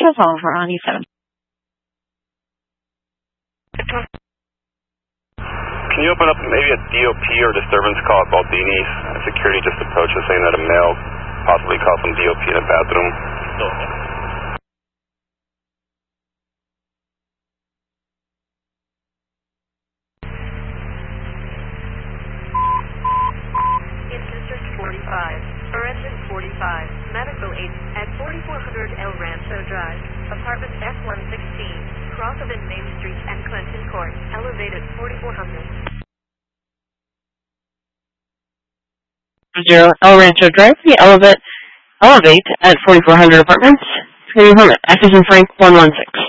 call for on E7. Can you open up maybe a DOP or disturbance call at Baldini's? Security just approached us saying that a male possibly caused some DOP in the bathroom. In District 45, or Engine 45, Medical 8 at 4400 El Rancho Drive, Apartment F-116, cross of Main Street and Clinton Court, elevated 4400. 0 El Rancho Drive, the elevate at 4400 Apartments. Access in Frank 116.